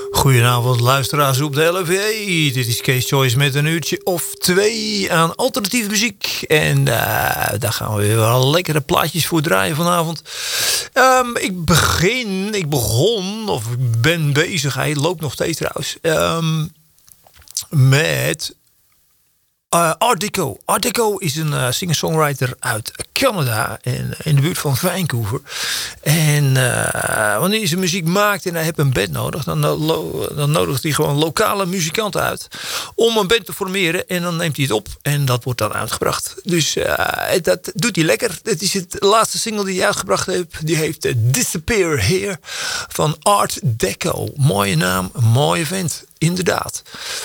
Goedenavond luisteraars op de LVA. Dit is Kees Choice met een uurtje of 2 aan alternatieve muziek. En daar gaan we weer wel lekkere plaatjes voor draaien vanavond. Ik ben bezig. Hij loopt nog steeds trouwens. Met Art Deco. Art Deco is een singer-songwriter uit Canada en in de buurt van Vancouver. En wanneer hij zijn muziek maakt en hij heeft een band nodig, dan nodigt hij gewoon lokale muzikanten uit om een band te formeren. En dan neemt hij het op en dat wordt dan uitgebracht. Dus dat doet hij lekker. Het is het laatste single die hij uitgebracht heeft. Die heeft Disappear Here van Art Deco. Mooie naam, mooie vent. Inderdaad.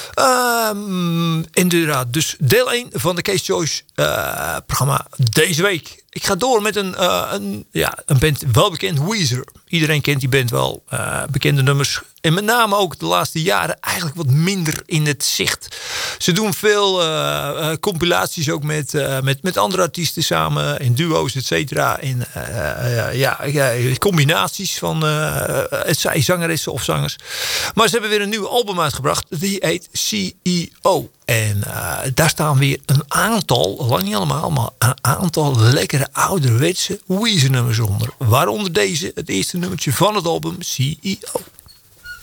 Dus deel 1 van de Kees Choice programma deze week. Ik ga door met een band wel bekend, Weezer. Iedereen kent die band wel. Bekende nummers. En met name ook de laatste jaren eigenlijk wat minder in het zicht. Ze doen veel compilaties ook met andere artiesten samen. In duo's, et cetera. In combinaties van zangeressen of zangers. Maar ze hebben weer een nieuw album uitgebracht. Die heet CEO. En daar staan weer een aantal, lang niet allemaal, maar een aantal lekkere ouderwetse Weezer nummers onder. Waaronder deze, het eerste nummertje van het album CEO.